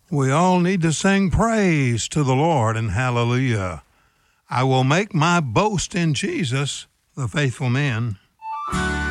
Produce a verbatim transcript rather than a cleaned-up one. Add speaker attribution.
Speaker 1: We all need to sing praise to the Lord and hallelujah. I will make my boast in Jesus, the faithful man.